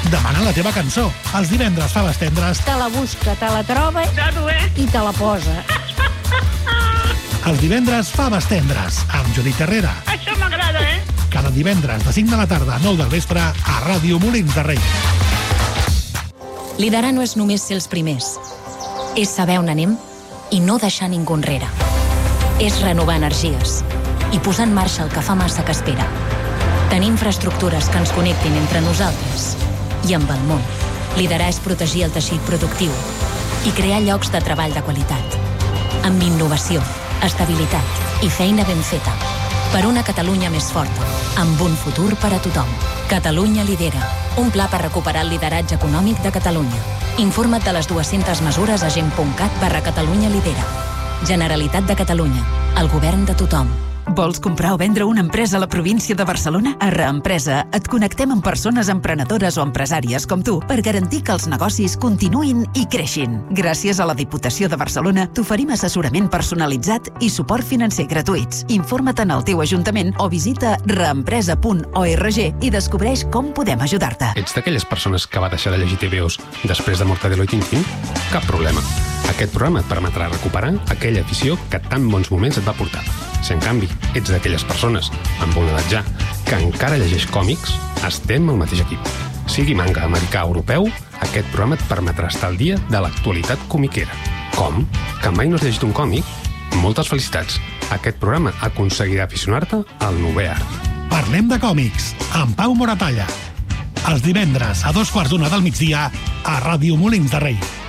Demana la teva cançó. Els divendres Faves Tendres te la busca, te la troba i te la posa. Els divendres Faves Tendres, amb Judit Herrera. Això m'agrada, Cada divendres de 5 de la tarda a 9 del vespre a Ràdio Molins de Rei. Liderar no és només ser els primers. És saber on anem i no deixar ningú enrere. És renovar energies i posar en marxa el que fa massa que espera. Tenir infraestructures que ens connectin entre nosaltres i amb el món. Liderar és protegir el teixit productiu i crear llocs de treball de qualitat. Amb innovació, estabilitat i feina ben feta. Per una Catalunya més forta, amb un futur per a tothom. Catalunya lidera. Un pla per recuperar el lideratge econòmic de Catalunya. Informa't de les 200 mesures a gent.cat/Catalunya lidera. Generalitat de Catalunya. El govern de tothom. Vols comprar o vendre una empresa a la província de Barcelona? A Reempresa et connectem amb persones emprenedores o empresàries com tu per garantir que els negocis continuïn i creixin. Gràcies a la Diputació de Barcelona t'oferim assessorament personalitzat i suport financer gratuïts. Informa't en el teu ajuntament o visita reempresa.org i descobreix com podem ajudar-te. Ets d'aquelles persones que va deixar de llegir TVOs després de Mortadelo i Tintín? Cap problema. Aquest programa et permetrà recuperar aquella afició que tan bons moments et va portar. Si, en canvi, ets d'aquelles persones, amb una edat ja, que encara llegeix còmics, estem al mateix equip. Sigui manga, americà o europeu, aquest programa et permetrà estar al dia de l'actualitat comiquera. Com? Que mai no has llegit un còmic? Moltes felicitats. Aquest programa aconseguirà aficionar-te al novè art. Parlem de còmics, amb Pau Moratalla. Els divendres a 2:15 del migdia a Ràdio Molins de Rei.